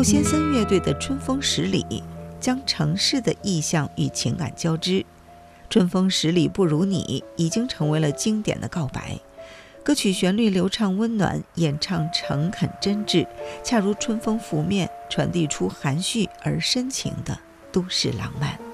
陆先森乐队的《春风十里》将城市的意象与情感交织。春风十里不如你已经成为了经典的告白。歌曲旋律流畅温暖，演唱诚恳真挚，恰如春风拂面，传递出含蓄而深情的都市浪漫。